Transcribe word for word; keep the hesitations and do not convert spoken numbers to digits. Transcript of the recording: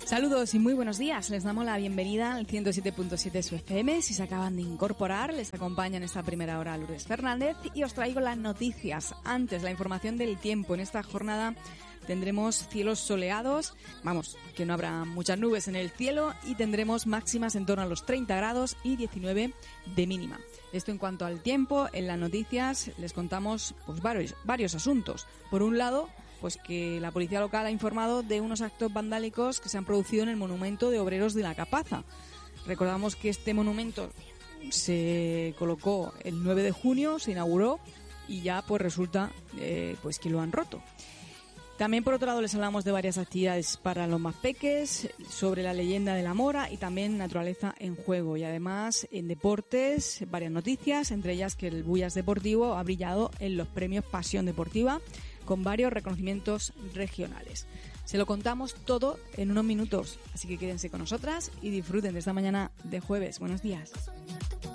Saludos y muy buenos días. Les damos la bienvenida al ciento siete punto siete su F M. Si se acaban de incorporar, les acompaña en esta primera hora Lourdes Fernández y os traigo las noticias. Antes, la información del tiempo. En esta jornada tendremos cielos soleados, vamos, que no habrá muchas nubes en el cielo, y tendremos máximas en torno a los treinta grados y diecinueve de mínima. Esto en cuanto al tiempo. En las noticias les contamos pues varios, varios asuntos. Por un lado, pues que la policía local ha informado de unos actos vandálicos que se han producido en el monumento de obreros de la Capaza. Recordamos que este monumento se colocó el nueve de junio, se inauguró y ya pues resulta eh, pues que lo han roto. También, por otro lado, les hablamos de varias actividades para los más peques, sobre la leyenda de la mora y también naturaleza en juego. Y además, en deportes, varias noticias, entre ellas que el Bullas Deportivo ha brillado en los premios Pasión Deportiva con varios reconocimientos regionales. Se lo contamos todo en unos minutos, así que quédense con nosotras y disfruten de esta mañana de jueves. Buenos días.